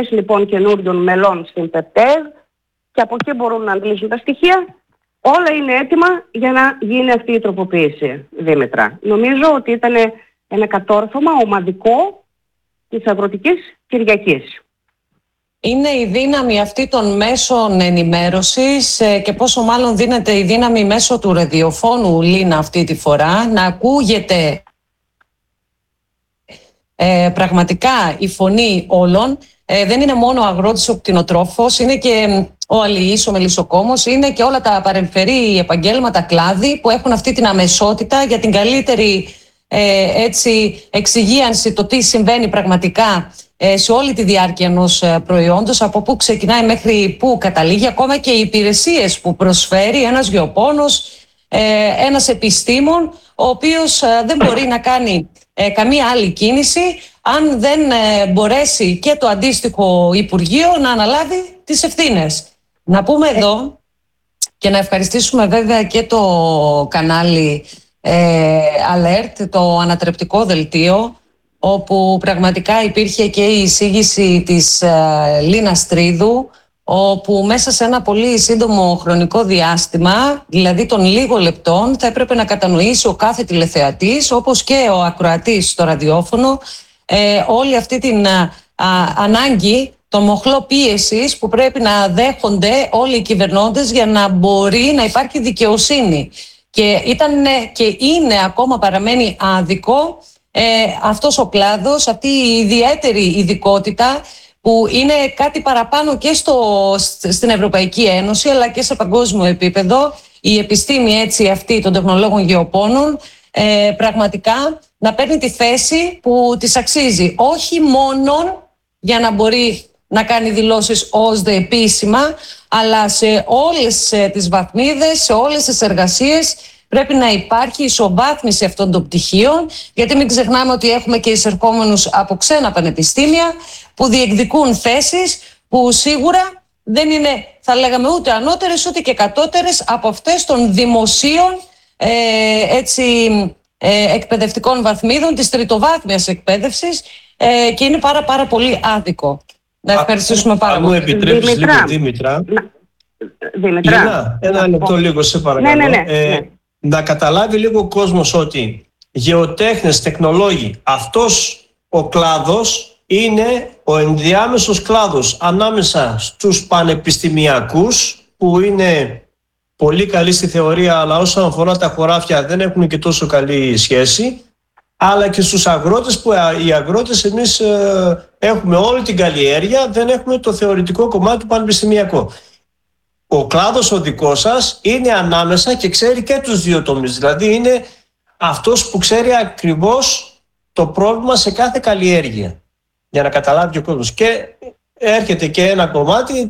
προσφορές λοιπόν καινούριων μελών στην ΠΕΠΤΕΔ και από εκεί μπορούν να αντλήσουν τα στοιχεία. Όλα είναι έτοιμα για να γίνει αυτή η τροποποίηση, Δήμητρα. Νομίζω ότι ήταν ένα κατόρθωμα ομαδικό της Αγροτικής Κυριακής. Είναι η δύναμη αυτή των μέσων ενημέρωσης και πόσο μάλλον δίνεται η δύναμη μέσω του ραδιοφώνου, Λίνα, αυτή τη φορά, να ακούγεται πραγματικά η φωνή όλων. Δεν είναι μόνο ο αγρότης, ο κτηνοτρόφος, είναι και ο αλληλής, ο μελισσοκόμος, είναι και όλα τα παρεμφερή επαγγέλματα, κλάδη που έχουν αυτή την αμεσότητα για την καλύτερη εξυγίανση το τι συμβαίνει πραγματικά σε όλη τη διάρκεια ενός προϊόντος, από πού ξεκινάει μέχρι πού καταλήγει, ακόμα και οι υπηρεσίες που προσφέρει ένας γεωπόνος, ένας επιστήμον, ο οποίος δεν μπορεί να κάνει καμία άλλη κίνηση αν δεν μπορέσει και το αντίστοιχο Υπουργείο να αναλάβει τις ευθύνες. Να πούμε εδώ και να ευχαριστήσουμε βέβαια και το κανάλι Alert, το ανατρεπτικό δελτίο, όπου πραγματικά υπήρχε και η εισήγηση της Λίνας Τρίδου, όπου μέσα σε ένα πολύ σύντομο χρονικό διάστημα, δηλαδή των λίγων λεπτών, θα έπρεπε να κατανοήσει ο κάθε τηλεθεατής, όπως και ο ακροατής στο ραδιόφωνο, όλη αυτή την ανάγκη, το μοχλό πίεσης που πρέπει να δέχονται όλοι οι κυβερνώντες για να μπορεί να υπάρχει δικαιοσύνη. Και ήταν και είναι ακόμα, παραμένει άδικο αυτός ο κλάδος, αυτή η ιδιαίτερη ειδικότητα που είναι κάτι παραπάνω και στην Ευρωπαϊκή Ένωση αλλά και σε παγκόσμιο επίπεδο, η επιστήμη έτσι αυτή των τεχνολόγων γεωπόνων πραγματικά να παίρνει τη θέση που της αξίζει, όχι μόνο για να μπορεί να κάνει δηλώσεις ως δε επίσημα, αλλά σε όλες τις βαθμίδες, σε όλες τις εργασίες πρέπει να υπάρχει ισοβάθμιση αυτών των πτυχίων, γιατί μην ξεχνάμε ότι έχουμε και εισερχόμενους από ξένα πανεπιστήμια που διεκδικούν θέσεις που σίγουρα δεν είναι, θα λέγαμε, ούτε ανώτερες ούτε και κατώτερες από αυτές των δημοσίων εκπαιδευτικών βαθμίδων της τριτοβάθμιας εκπαίδευσης και είναι πάρα πολύ άδικο. Να ευχαριστήσουμε πάρα πολύ. Αν μου επιτρέπεις λίγο, Δήμητρα. Λίνα, ένα λεπτό λίγο σε παρακαλώ. Ναι. Να καταλάβει λίγο ο κόσμος ότι γεωτέχνες, τεχνολόγοι, αυτός ο κλάδος είναι ο ενδιάμεσος κλάδος ανάμεσα στους πανεπιστημιακούς που είναι πολύ καλοί στη θεωρία, αλλά όσον αφορά τα χωράφια δεν έχουν και τόσο καλή σχέση, αλλά και στους αγρότες που οι αγρότες εμείς έχουμε όλη την καλλιέργεια, δεν έχουμε το θεωρητικό κομμάτι του πανεπιστημιακού. Ο κλάδος ο δικός σας είναι ανάμεσα και ξέρει και τους δύο τομείς. Δηλαδή είναι αυτός που ξέρει ακριβώς το πρόβλημα σε κάθε καλλιέργεια. Για να καταλάβει ο κόσμος. Και έρχεται και ένα κομμάτι,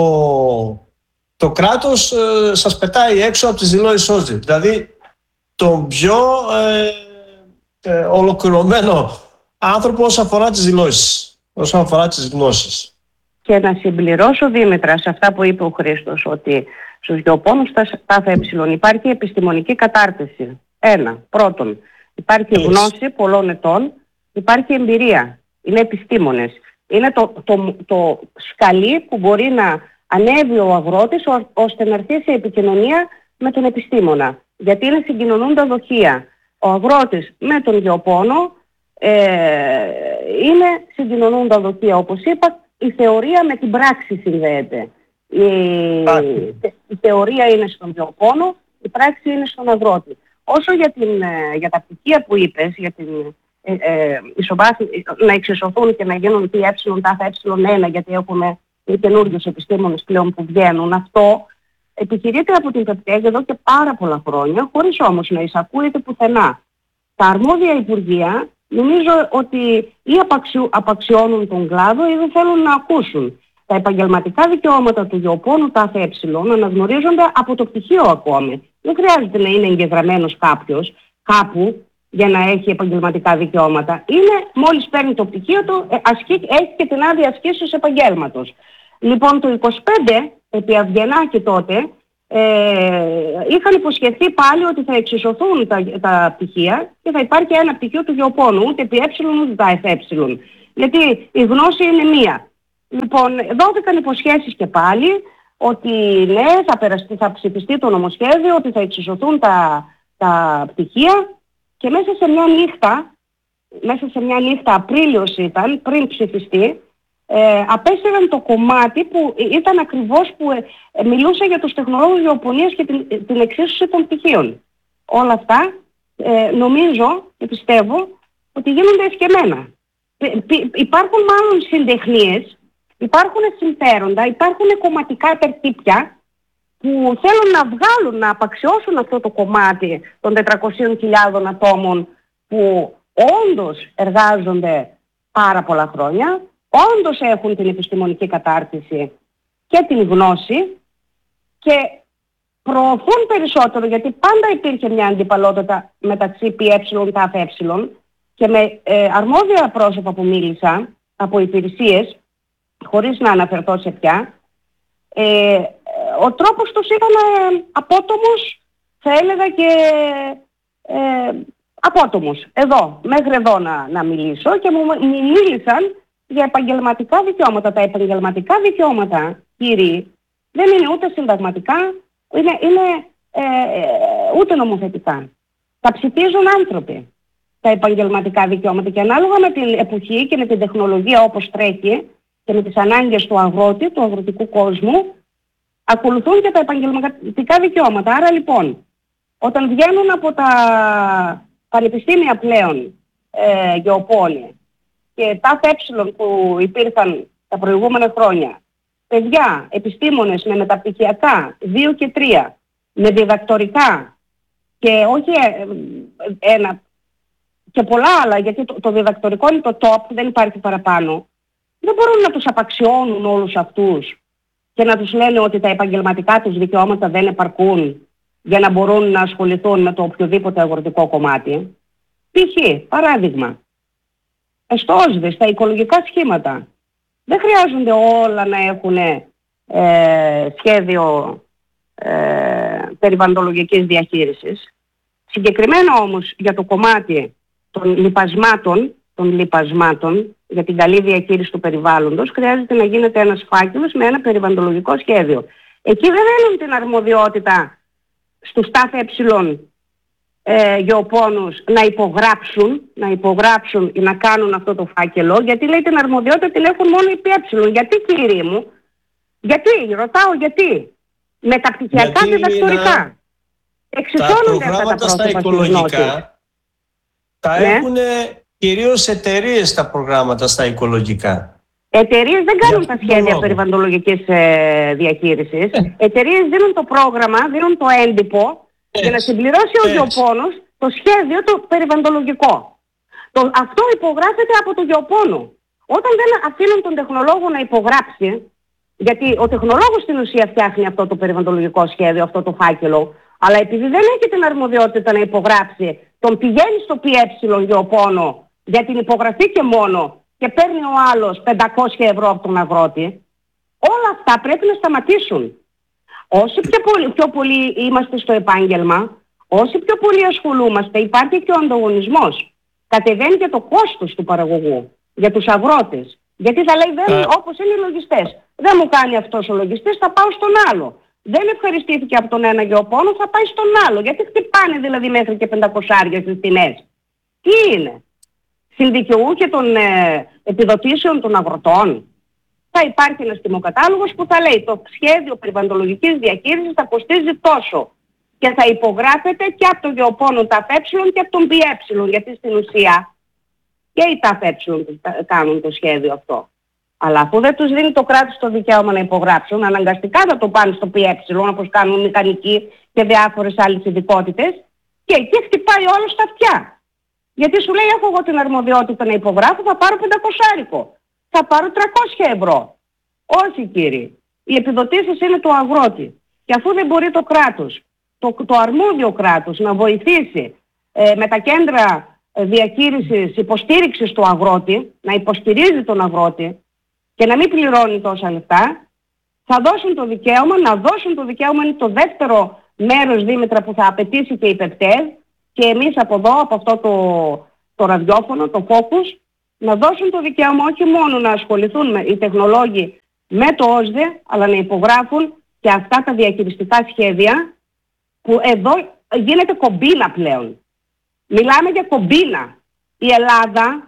το κράτος σας πετάει έξω από τις δηλώσεις ΩΣΔΗ. Δηλαδή τον πιο ολοκληρωμένο άνθρωπο όσον αφορά τις δηλώσεις, όσον αφορά τις γνώσεις. Και να συμπληρώσω, Δήμητρα, σε αυτά που είπε ο Χρήστος, ότι στους γεωπόνους ΤΑΦΕ υπάρχει επιστημονική κατάρτιση. Πρώτον, υπάρχει γνώση πολλών ετών, υπάρχει εμπειρία, είναι επιστήμονες. Είναι το σκαλί που μπορεί να ανέβει ο αγρότης ώστε να έρθει σε επικοινωνία με τον επιστήμονα. Γιατί είναι συγκοινωνούντα δοχεία. Ο αγρότης με τον γεωπόνο είναι συγκοινωνούντα δοχεία, όπως είπα. Η θεωρία με την πράξη συνδέεται. Η θεωρία είναι στον γεωπόνο, η πράξη είναι στον αγρότη. Όσο για τα πτυχία που είπες, για την να εξισωθούν και να γίνουν τι ε1, γιατί έχουμε καινούριους επιστήμονες πλέον που βγαίνουν, αυτό επιχειρείται από την ΠΕΠΤΕΔ εδώ και πάρα πολλά χρόνια, χωρίς όμως να εισακούεται πουθενά. Τα αρμόδια υπουργεία νομίζω ότι ή απαξιώνουν τον κλάδο ή δεν θέλουν να ακούσουν. Τα επαγγελματικά δικαιώματα του γεωπόνου ΤΑΦΕ αναγνωρίζονται από το πτυχίο ακόμη. Δεν χρειάζεται να είναι εγγεγραμμένος κάποιος κάπου για να έχει επαγγελματικά δικαιώματα. Είναι μόλις παίρνει το πτυχίο του, έχει και την άδεια ασκήσεως επαγγέλματος. Λοιπόν, το 25 επί Αυγενάκη τότε είχαν υποσχεθεί πάλι ότι θα εξισωθούν τα πτυχία και θα υπάρχει ένα πτυχίο του γεωπόνου, ούτε επί ούτε τα ΕΦ. Γιατί η γνώση είναι μία. Λοιπόν, δόθηκαν υποσχέσεις και πάλι ότι ναι, θα ψηφιστεί το νομοσχέδιο, ότι θα εξισωθούν τα πτυχία, και μέσα σε μια νύχτα, Απρίλιος ήταν, πριν ψηφιστεί, απέστειλαν το κομμάτι που ήταν ακριβώς που μιλούσε για τους τεχνολόγους γεωπονίας και την εξίσωση των πτυχίων. Όλα αυτά νομίζω και πιστεύω ότι γίνονται εσκεμμένα. Υπάρχουν μάλλον συντεχνίες, υπάρχουν συμφέροντα, υπάρχουν κομματικά τερτύπια που θέλουν να βγάλουν, να απαξιώσουν αυτό το κομμάτι των 400.000 ατόμων που όντως εργάζονται πάρα πολλά χρόνια, όντως έχουν την επιστημονική κατάρτιση και την γνώση και προωθούν περισσότερο, γιατί πάντα υπήρχε μια αντιπαλότητα μεταξύ ΠΕ, ΤΑΦΕ, και με αρμόδια πρόσωπα που μίλησα από υπηρεσίες, χωρίς να αναφερθώ σε ποια, ο τρόπος τους ήταν απότομος, θα έλεγα, και απότομος. Μέχρι εδώ να μιλήσω, και μου μίλησαν για επαγγελματικά δικαιώματα. Τα επαγγελματικά δικαιώματα, κύριοι, δεν είναι ούτε συνταγματικά, είναι ούτε νομοθετικά. Τα ψηφίζουν άνθρωποι τα επαγγελματικά δικαιώματα, και ανάλογα με την εποχή και με την τεχνολογία όπως τρέχει και με τις ανάγκες του αγρότη, του αγροτικού κόσμου, ακολουθούν και τα επαγγελματικά δικαιώματα. Άρα λοιπόν, όταν βγαίνουν από τα πανεπιστήμια πλέον γεωπόνια και τα ΤΑΦΕ που υπήρχαν τα προηγούμενα χρόνια, παιδιά, επιστήμονες με μεταπτυχιακά 2 και 3, με διδακτορικά και όχι ένα και πολλά άλλα, γιατί το διδακτορικό είναι το top, δεν υπάρχει παραπάνω, δεν μπορούν να τους απαξιώνουν όλους αυτούς και να τους λένε ότι τα επαγγελματικά τους δικαιώματα δεν επαρκούν για να μπορούν να ασχοληθούν με το οποιοδήποτε αγροτικό κομμάτι. Π.χ. παράδειγμα, στο ΩΣΔΙ, στα οικολογικά σχήματα, δεν χρειάζονται όλα να έχουν σχέδιο περιβαλλοντολογικής διαχείρισης. Συγκεκριμένα όμως για το κομμάτι των λιπασμάτων για την καλή διαχείριση του περιβάλλοντος, χρειάζεται να γίνεται ένας φάκελος με ένα περιβαλλοντολογικό σχέδιο. Εκεί δεν δίνουν την αρμοδιότητα στους ΤΑΦΕ γεωπόνους να υπογράψουν ή να κάνουν αυτό το φάκελο, γιατί λέει την αρμοδιότητα την έχουν μόνο οι ΠΕ. Γιατί, κύριοι μου, ρωτάω γιατί. Μεταπτυχιακά διδακτορικά. Εξισώνονται αυτά τα πρόσωπα οικολογικά. Τα έχουν κυρίως εταιρείες τα προγράμματα στα οικολογικά. Εταιρείες δεν κάνουν τα σχέδια περιβαλλοντολογικής διαχείρισης. Εταιρείες δίνουν το πρόγραμμα, δίνουν το έντυπο για να συμπληρώσει ο γεωπόνος το σχέδιο το περιβαλλοντολογικό. Αυτό υπογράφεται από το γεωπόνο. Όταν δεν αφήνουν τον τεχνολόγο να υπογράψει, γιατί ο τεχνολόγος στην ουσία φτιάχνει αυτό το περιβαλλοντολογικό σχέδιο, αυτό το φάκελο, αλλά επειδή δεν έχει την αρμοδιότητα να υπογράψει, τον πηγαίνει στο ΠΕ γεωπόνο για την υπογραφή και μόνο και παίρνει ο άλλος 500 ευρώ από τον αγρότη. Όλα αυτά πρέπει να σταματήσουν. Όσο πιο πολύ είμαστε στο επάγγελμα, όσο πιο πολύ ασχολούμαστε, υπάρχει και ο ανταγωνισμός. Κατεβαίνει και το κόστος του παραγωγού για τους αγρότες. Γιατί θα λέει, όπως είναι οι λογιστές, δεν μου κάνει αυτός ο λογιστής, θα πάω στον άλλο. Δεν ευχαριστήθηκε από τον ένα γεωπόνο, θα πάει στον άλλο. Γιατί χτυπάνε δηλαδή μέχρι και 500 στις τιμές. Τι είναι? Συνδικαιούχοι των επιδοτήσεων των αγροτών? Θα υπάρχει ένας τιμοκατάλογος που θα λέει το σχέδιο περιβαλλοντολογικής διαχείρισης θα κοστίζει τόσο. Και θα υπογράφεται και από τον γεωπόνο ΤΑΦΕ και από τον ΠΕ. Γιατί στην ουσία και οι ΤΑΦΕ κάνουν το σχέδιο αυτό. Αλλά αφού δεν τους δίνει το κράτος το δικαίωμα να υπογράψουν, αναγκαστικά θα το πάνε στο ΠΕ, όπως κάνουν μηχανικοί και διάφορες άλλες ειδικότητες, και εκεί χτυπάει όλο στα αυτιά. Γιατί σου λέει, έχω εγώ την αρμοδιότητα να υπογράφω, θα πάρω 500, θα πάρω 300 ευρώ. Όχι, κύριοι. Οι επιδοτήσεις είναι του αγρότη. Και αφού δεν μπορεί το κράτος, το αρμόδιο κράτος, να βοηθήσει με τα κέντρα διαχείρισης, υποστήριξης του αγρότη, να υποστηρίζει τον αγρότη και να μην πληρώνει τόσα λεφτά, θα δώσουν το δικαίωμα, είναι το δεύτερο μέρος, Δήμητρα, που θα απαιτήσει και η ΠΕΠΤΕΔ και εμείς από εδώ, από αυτό το ραδιόφωνο, το Focus, να δώσουν το δικαίωμα όχι μόνο να ασχοληθούν οι τεχνολόγοι με το ΩΣΔΕ, αλλά να υπογράφουν και αυτά τα διαχειριστικά σχέδια, που εδώ γίνεται κομπίνα πλέον. Μιλάμε για κομπίνα. Η Ελλάδα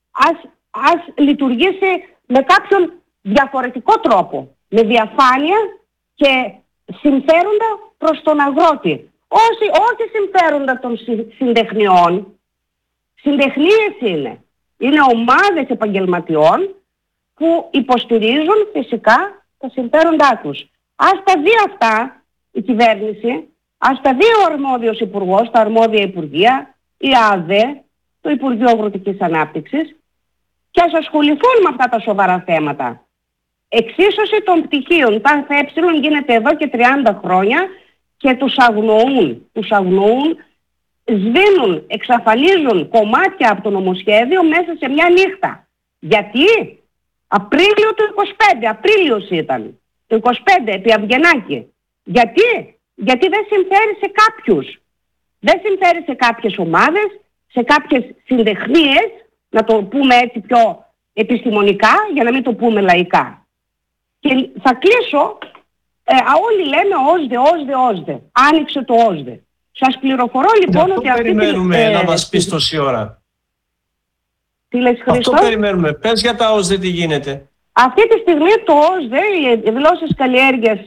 ας λειτουργήσει με κάποιον διαφορετικό τρόπο, με διαφάνεια και συμφέροντα προς τον αγρότη. Όχι συμφέροντα των συντεχνιών. Συντεχνίες είναι. Είναι ομάδες επαγγελματιών που υποστηρίζουν φυσικά τα συμφέροντά τους. Ας τα δει αυτά η κυβέρνηση, ας τα δει ο αρμόδιος υπουργός, τα αρμόδια υπουργεία, η ΑΔΕ, το Υπουργείο Αγροτικής Ανάπτυξης, και ας ασχοληθούν με αυτά τα σοβαρά θέματα. Εξίσωση των πτυχίων. Τα ΕΕ γίνεται εδώ και 30 χρόνια και τους αγνοούν, σβήνουν, εξαφανίζουν κομμάτια από το νομοσχέδιο μέσα σε μια νύχτα. Γιατί? Απρίλιο του 25, Απρίλιος ήταν, το 25, επί Αυγενάκη. Γιατί δεν συμφέρει σε κάποιους. Δεν συμφέρει σε κάποιες ομάδες, σε κάποιες συντεχνίες, να το πούμε έτσι πιο επιστημονικά, για να μην το πούμε λαϊκά. Και θα κλείσω, όλοι λέμε ΩΣΔΕ. Άνοιξε το ΩΣΔΕ. Σας πληροφορώ λοιπόν ότι αυτή περιμένουμε να μας πεις τόση ώρα. Τι λες, Χρήστο? Αυτό περιμένουμε. Πες για τα ΩΣΔΕ τι γίνεται. Αυτή τη στιγμή το ΩΣΔΕ, οι δηλώσεις καλλιέργειας,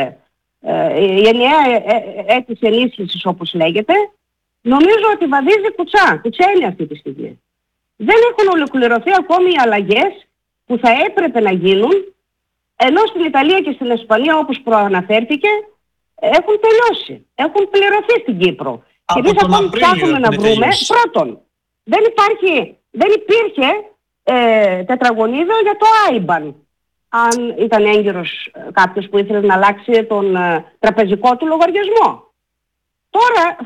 η ενιαία αίτηση ενίσχυσης όπως λέγεται, νομίζω ότι βαδίζει κουτσένει αυτή τη στιγμή. Δεν έχουν ολοκληρωθεί ακόμη οι αλλαγές που θα έπρεπε να γίνουν, ενώ στην Ιταλία και στην Ισπανία, όπως προαναφέρθηκε, έχουν τελειώσει. Έχουν πληρωθεί στην Κύπρο. Και εμείς ακόμη ψάχνουμε να βρούμε, πρώτον, δεν υπήρχε τετραγωνίδιο για το IBAN. Αν ήταν έγκυρος κάποιος που ήθελε να αλλάξει τον τραπεζικό του λογαριασμό. Τώρα,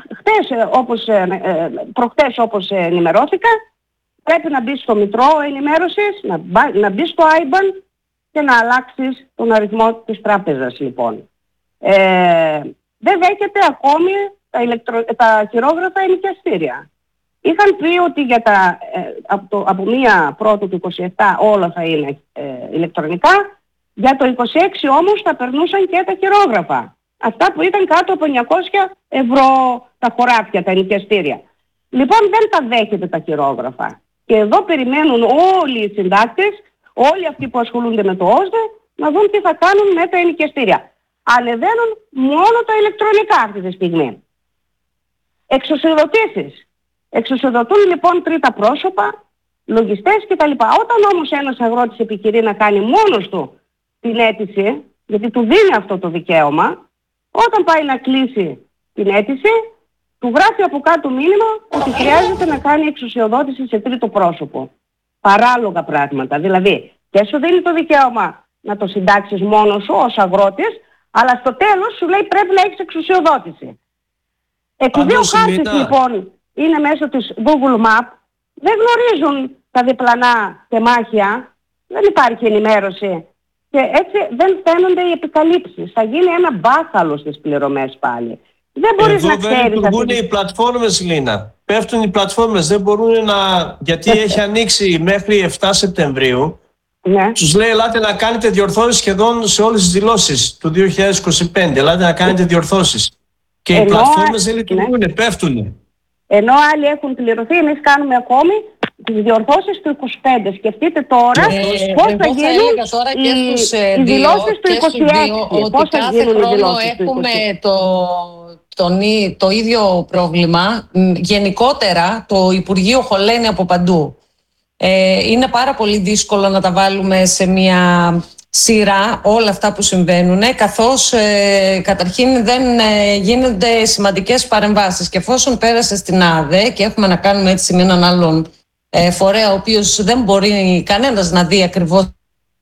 προχτές όπως ενημερώθηκα, πρέπει να μπει στο Μητρό Ενημέρωσης, να μπει στο IBAN και να αλλάξεις τον αριθμό της τράπεζας λοιπόν. Δεν δέχεται ακόμη τα χειρόγραφα ενοικιαστήρια. Είχαν πει ότι από 1 Πρώτου του 27 όλα θα είναι ηλεκτρονικά, για το 26 όμως θα περνούσαν και τα χειρόγραφα. Αυτά που ήταν κάτω από 900 ευρώ τα χωράφια, τα ενοικιαστήρια. Λοιπόν, δεν τα δέχεται τα χειρόγραφα. Και εδώ περιμένουν όλοι οι συντάκτες, όλοι αυτοί που ασχολούνται με το ΩΣΔΕ, να δουν τι θα κάνουν με τα ενοικιαστήρια. Ανεβαίνουν μόνο τα ηλεκτρονικά αυτή τη στιγμή. Εξουσιοδοτήσεις. Εξουσιοδοτούν λοιπόν τρίτα πρόσωπα, λογιστές κτλ. Όταν όμως ένας αγρότης επιχειρεί να κάνει μόνος του την αίτηση, γιατί του δίνει αυτό το δικαίωμα, όταν πάει να κλείσει την αίτηση, του γράφει από κάτω μήνυμα ότι χρειάζεται να κάνει εξουσιοδότηση σε τρίτο πρόσωπο. Παράλογα πράγματα. Δηλαδή, και σου δίνει το δικαίωμα να το συντάξεις μόνος σου ως αγρότης, αλλά στο τέλος σου λέει πρέπει να έχεις εξουσιοδότηση. Επειδή ο χάρτης λοιπόν είναι μέσω της Google Map, δεν γνωρίζουν τα διπλανά τεμάχια, δεν υπάρχει ενημέρωση και έτσι δεν φαίνονται οι επικαλύψεις. Θα γίνει ένα μπάχαλο στις πληρωμές πάλι. Δεν μπορείς να ξέρεις. Δεν λειτουργούν οι πλατφόρμες, Λίνα. Πέφτουν οι πλατφόρμες, δεν μπορούν να... Γιατί έχει ανοίξει μέχρι 7 Σεπτεμβρίου. Ναι. Τους λέει ελάτε να κάνετε διορθώσεις σχεδόν σε όλες τις δηλώσεις του 2025. Ελάτε να κάνετε διορθώσεις. Και οι πλατφόρμες δεν λειτουργούν, ναι, πέφτουν. Ενώ άλλοι έχουν πληρωθεί, εμείς κάνουμε ακόμη τις διορθώσεις του 25. Σκεφτείτε τώρα πώς θα γίνουν οι δηλώσεις του 26. Ότι κάθε χρόνο έχουμε το ίδιο πρόβλημα. Γενικότερα το Υπουργείο χωλαίνει από παντού. Είναι πάρα πολύ δύσκολο να τα βάλουμε σε μια σειρά όλα αυτά που συμβαίνουν, καθώς καταρχήν δεν γίνονται σημαντικές παρεμβάσεις. Και εφόσον πέρασε στην ΑΔΕ και έχουμε να κάνουμε έτσι με έναν άλλον φορέα, ο οποίος δεν μπορεί κανένας να δει ακριβώς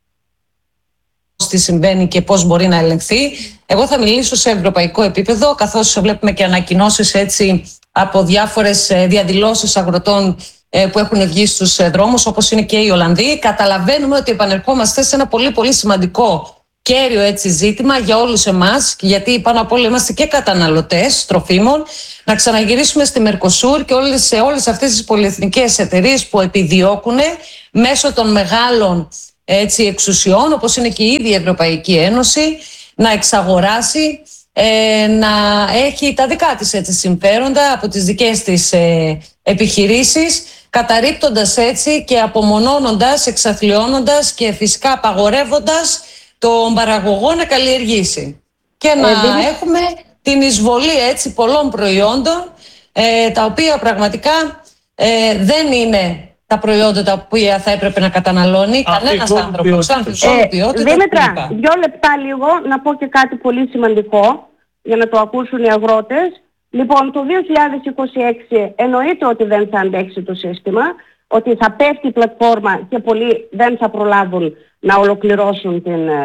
τι συμβαίνει και πώς μπορεί να ελεγχθεί, εγώ θα μιλήσω σε ευρωπαϊκό επίπεδο, καθώς βλέπουμε και ανακοινώσεις έτσι από διάφορες διαδηλώσεις αγροτών που έχουν βγει στους δρόμους, όπως είναι και οι Ολλανδοί. Καταλαβαίνουμε ότι επανερχόμαστε σε ένα πολύ πολύ σημαντικό κέριο έτσι ζήτημα για όλους εμάς, γιατί πάνω απ' όλα είμαστε και καταναλωτές τροφίμων, να ξαναγυρίσουμε στη Μερκοσούρ και σε όλες αυτές τις πολυεθνικές εταιρείες που επιδιώκουν μέσω των μεγάλων εξουσιών, όπως είναι και η ίδια η Ευρωπαϊκή Ένωση, να εξαγοράσει, να έχει τα δικά της συμφέροντα από τις δικές της επιχειρήσεις, καταρρίπτοντας έτσι και απομονώνοντας, εξαθλιώνοντας και φυσικά απαγορεύοντας τον παραγωγό να καλλιεργήσει. Και να έχουμε την εισβολή πολλών προϊόντων, τα οποία πραγματικά δεν είναι τα προϊόντα τα οποία θα έπρεπε να καταναλώνει κανένας άνθρωπος. Δήμητρα, 2 λεπτά λίγο να πω και κάτι πολύ σημαντικό για να το ακούσουν οι αγρότες. Λοιπόν, το 2026 εννοείται ότι δεν θα αντέξει το σύστημα, ότι θα πέφτει η πλατφόρμα και πολλοί δεν θα προλάβουν να ολοκληρώσουν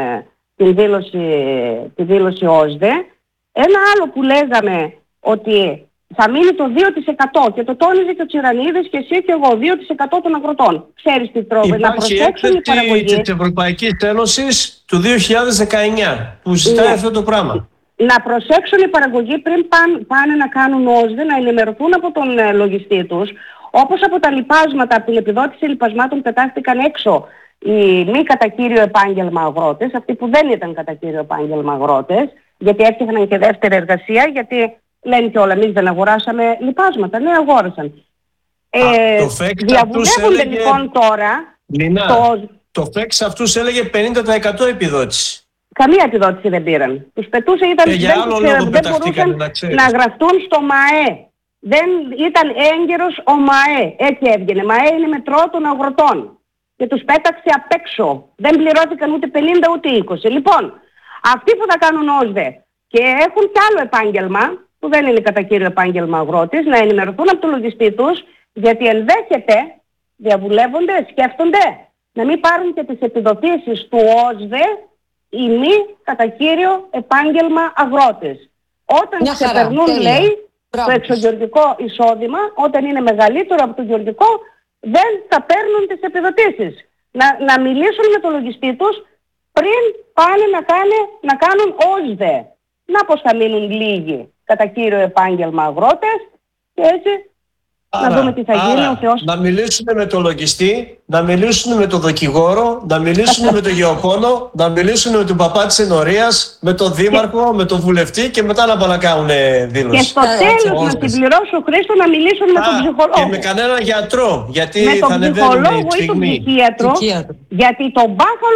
τη δήλωση ΟΣΔΕ. Ένα άλλο που λέγαμε ότι θα μείνει το 2% και το τόνιζε και ο Τσιρανίδης και εσύ και εγώ, 2% των αγροτών. Ξέρεις τι τρόπο, να προσέξουν οι παραγωγοί. Της Ευρωπαϊκής Ένωσης του 2019 που ζητάει αυτό το πράγμα. Να προσέξουν οι παραγωγοί πριν πάνε να κάνουν ΟΣΔΕ, να ενημερωθούν από τον λογιστή τους, όπως από τα λοιπάσματα, από την επιδότηση λοιπασμάτων πετάχτηκαν έξω οι μη κατά κύριο επάγγελμα αγρότες, αυτοί που δεν ήταν κατά κύριο επάγγελμα αγρότες, γιατί έφτιαχναν και δεύτερη εργασία, γιατί λένε και όλα, εμείς δεν αγοράσαμε λοιπάσματα, ναι αγόρασαν. Διαβουλεύονται λοιπόν τώρα... Λίνα, το ΦΕΚ σε αυτούς έλεγε 50% επιδότηση. Καμία επιδότηση δεν πήραν. Τους πετούσε, δεν μπορούσαν να γραφτούν στο ΜΑΕ. Δεν ήταν έγκαιρος ο ΜΑΕ. Έτσι έβγαινε. ΜΑΕ είναι μετρό των αγροτών. Και τους πέταξε απ' έξω. Δεν πληρώθηκαν ούτε 50 ούτε 20. Λοιπόν, αυτοί που θα κάνουν ΟΣΔΕ και έχουν κι άλλο επάγγελμα, που δεν είναι κατά κύριο επάγγελμα αγρότης, να ενημερωθούν από τον λογιστή τους, γιατί ενδέχεται, διαβουλεύονται, σκέφτονται, να μην πάρουν και τις επιδοτήσεις του ΟΣΔΕ οι μη κατά κύριο επάγγελμα αγρότες. Όταν ξεπερνούν, λέει, το εξωγεωργικό εισόδημα, όταν είναι μεγαλύτερο από το γεωργικό, δεν θα παίρνουν τις επιδοτήσεις. Να μιλήσουν με τον λογιστή τους πριν πάνε να κάνουν ΟΣΔΕ. Να πως θα μείνουν λίγοι κατά κύριο επάγγελμα αγρότες και έτσι να δούμε τι θα γίνει. Ο Θεός... Να μιλήσουν με τον λογιστή, να μιλήσουν με τον δικηγόρο, να μιλήσουν με τον γεωπόνο, να μιλήσουν με τον παπά της ενορίας, με τον δήμαρχο, με τον βουλευτή και μετά να πάνε να κάνουν δήλωση. Και στο τέλος να συμπληρώσω, Χρήστο, να μιλήσουν με τον ψυχολόγο. Και με κανέναν γιατρό, γιατί με θα τον ψυχολόγο ή τον ψυχίατρο, γιατί το μπάχαλο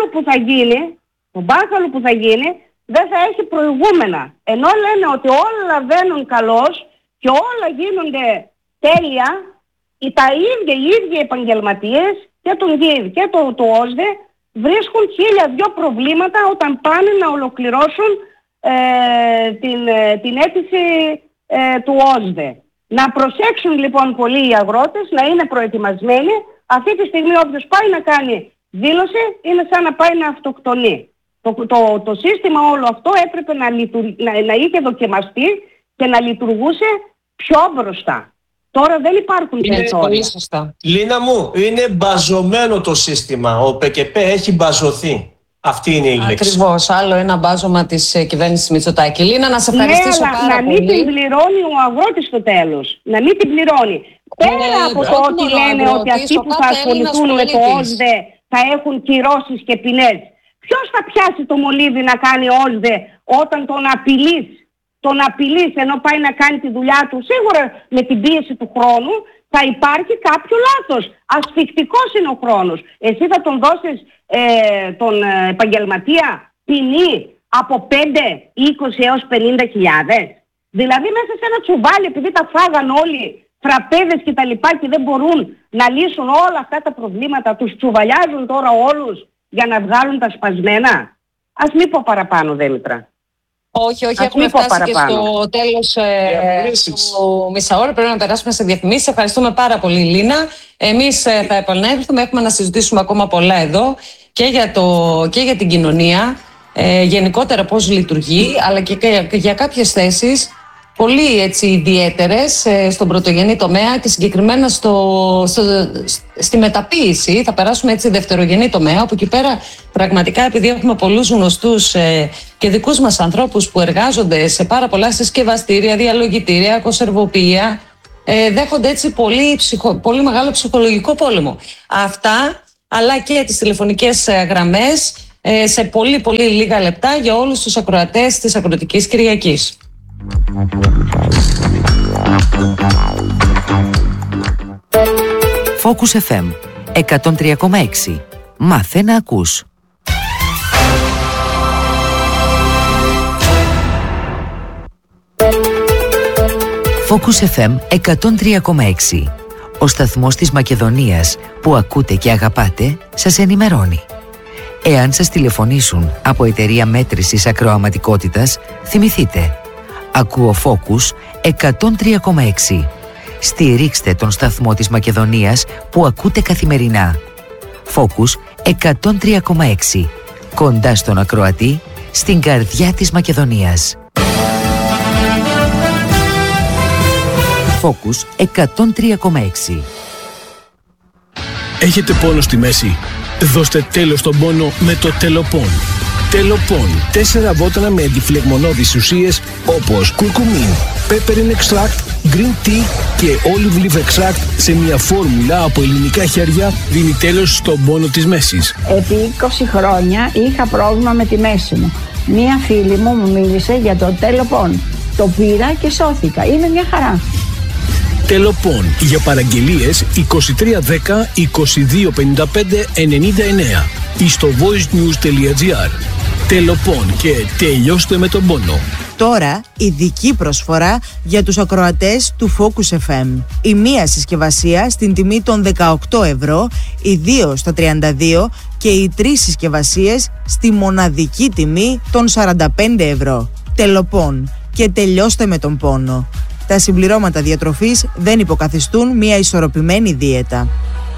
που θα γίνει δεν θα έχει προηγούμενα. Ενώ λένε ότι όλα βαίνουν καλώς και όλα γίνονται τέλεια, οι ίδιοι επαγγελματίες και τον ΓΙΔ και το ΟΣΔΕ βρίσκουν 1002 προβλήματα όταν πάνε να ολοκληρώσουν την αίτηση του ΟΣΔΕ. Να προσέξουν λοιπόν πολύ οι αγρότες, να είναι προετοιμασμένοι. Αυτή τη στιγμή όποιος πάει να κάνει δήλωση είναι σαν να πάει να αυτοκτονεί. Το σύστημα όλο αυτό έπρεπε να είχε δοκιμαστεί και να λειτουργούσε πιο μπροστά. Τώρα δεν υπάρχουν περιθώρια. Λίνα μου, είναι μπαζωμένο το σύστημα. Ο ΠΚΠ έχει μπαζωθεί. Αυτή είναι η λέξη. Ακριβώς. Άλλο ένα μπάζωμα της κυβέρνησης Μητσοτάκη. Λίνα, να σε ευχαριστήσω πάρα πολύ. Να μην την πληρώνει ο αγρότης στο τέλος. Να μην την πληρώνει. Πέρα από το ότι λένε ότι αυτοί που θα ασχοληθούν με το ΟΣΔΕ θα έχουν κυρώσεις και ποινές. Ποιος θα πιάσει το μολύβι να κάνει ΟΣΔΕ όταν τον απειλείς ενώ πάει να κάνει τη δουλειά του? Σίγουρα με την πίεση του χρόνου θα υπάρχει κάποιο λάθος. Ασφικτικός είναι ο χρόνος. Εσύ θα τον δώσεις τον επαγγελματία ποινή από 5, 20 έως 50 χιλιάδες. Δηλαδή μέσα σε ένα τσουβάλι, επειδή τα φάγαν όλοι τραπέζες και τα λοιπά και δεν μπορούν να λύσουν όλα αυτά τα προβλήματα, τους τσουβαλιάζουν τώρα όλους για να βγάλουν τα σπασμένα. Ας μην πω παραπάνω, Δήμητρα. Όχι, έχουμε φτάσει και στο τέλος του μισάωρο. Πρέπει να περάσουμε σε διαφημίσεις. Ευχαριστούμε πάρα πολύ, Λίνα. Εμείς θα επανέλθουμε. Έχουμε να συζητήσουμε ακόμα πολλά εδώ και για την κοινωνία, γενικότερα πώς λειτουργεί, αλλά και για κάποιες θέσεις πολύ ιδιαίτερες στον πρωτογενή τομέα και συγκεκριμένα στη μεταποίηση. Θα περάσουμε δευτερογενή τομέα, όπου εκεί πέρα πραγματικά, επειδή έχουμε πολλούς γνωστούς και δικούς μας ανθρώπους που εργάζονται σε πάρα πολλά συσκευαστήρια, διαλογητήρια, κονσερβοποιεία, δέχονται πολύ μεγάλο ψυχολογικό πόλεμο. Αυτά αλλά και τις τηλεφωνικές γραμμές σε πολύ πολύ λίγα λεπτά για όλους τους ακροατές της Ακροατικής Κυριακής. Focus FM 103,6. Μάθε να ακούς. Focus FM 103,6. Ο σταθμός της Μακεδονίας που ακούτε και αγαπάτε σας ενημερώνει. Εάν σας τηλεφωνήσουν από εταιρεία μέτρησης ακροαματικότητας, θυμηθείτε. Ακούω Focus 103,6. Στηρίξτε τον σταθμό της Μακεδονίας που ακούτε καθημερινά. Focus 103,6. Κοντά στον ακροατή, στην καρδιά της Μακεδονίας. Focus 103,6. Έχετε πόνο στη μέση? Δώστε τέλος στον πόνο με το Τελοπών. Τελοπών. 4 βότανα με αντιφλεγμονώδεις ουσίες όπως κουρκουμίν, peppermint extract, green tea και olive leaf extract σε μια φόρμουλα από ελληνικά χέρια δίνει τέλος στον πόνο της μέσης. Επί 20 χρόνια είχα πρόβλημα με τη μέση μου. Μία φίλη μου μίλησε για το Τελοπών. Το πήρα και σώθηκα. Είναι μια χαρά. Τελοπών. Για παραγγελίες 2310 2255 99 ή στο voicenews.gr. Τελοπών και τελειώστε με τον πόνο. Τώρα ειδική προσφορά για τους ακροατές του Focus FM. Η μία συσκευασία στην τιμή των 18 ευρώ, οι 2 στα 32 και οι 3 συσκευασίες στη μοναδική τιμή των 45 ευρώ. Τελοπών και τελειώστε με τον πόνο. Τα συμπληρώματα διατροφής δεν υποκαθιστούν μια ισορροπημένη δίαιτα.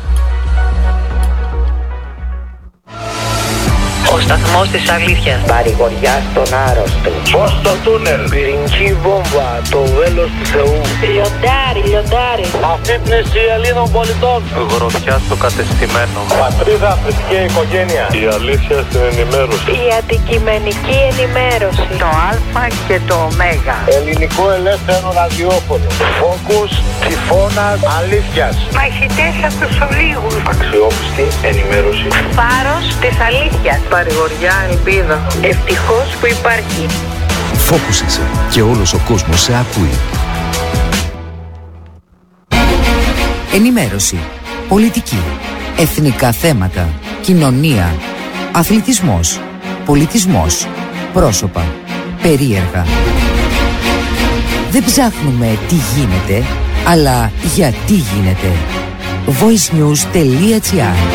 Ο σταθμός της αλήθειας. Παρηγοριά στον άρρωστο. Φως στο τούνελ. Πυρηνική βόμβα. Το βέλος του Θεού. Λιοντάρι. Αφύπνιση Ελλήνων πολιτών. Γροθιά στο κατεστημένο. Πατρίδα, θρησκεία, οικογένεια. Η αλήθεια στην ενημέρωση. Η αντικειμενική ενημέρωση. Το Α και το Ω. Ελληνικό ελεύθερο ραδιόφωνο. Focus, τυφώνας, αλήθειας. Μαχητές από τους ολίγους. Αξιόπιστη ενημέρωση. Φάρος της αλήθειας. Παρηγοριά, ελπίδα. Ευτυχώς που υπάρχει. Focus είσαι και όλος ο κόσμος σε ακούει. Ενημέρωση, πολιτική, εθνικά θέματα, κοινωνία, αθλητισμός, πολιτισμός, πρόσωπα, περίεργα. Δεν ψάχνουμε τι γίνεται, αλλά γιατί γίνεται. voicenews.gr.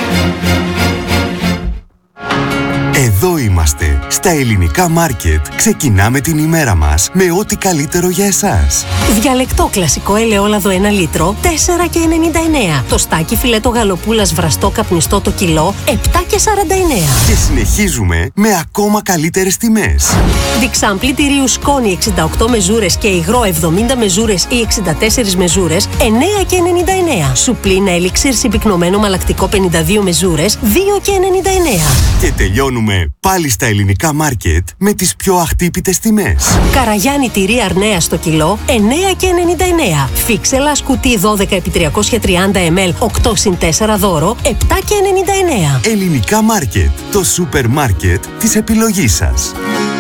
Εδώ είμαστε, στα ελληνικά μάρκετ. Ξεκινάμε την ημέρα μας με ό,τι καλύτερο για εσάς. Διαλεκτό κλασικό ελαιόλαδο 1 λίτρο, 4,99. Το στάκι φιλέτο γαλοπούλας βραστό καπνιστό το κιλό, 7,49. Και συνεχίζουμε με ακόμα καλύτερες τιμές. Διξάμπλη τυρίου σκόνη 68 μεζούρες και υγρό 70 μεζούρες ή 64 μεζούρες, 9,99. Σουπλίνα ελιξίρ συμπυκνωμένο μαλακτικό 52 μεζούρες, 2,99. Και τελειώνουμε πάλι στα ελληνικά μάρκετ με τις πιο αχτύπητες τιμές. Καραγιάννη τυρί αρνέα στο κιλό, 9,99. Φίξελα σκουτί 12x330 ml, 8x4 δώρο, 7,99. Ελληνικά μάρκετ, το σούπερ μάρκετ της επιλογής σας.